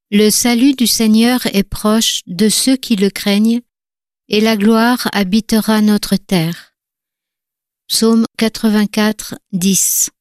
Le salut du Seigneur est proche de ceux qui le craignent, et la gloire habitera notre terre. Psaume 84, 10.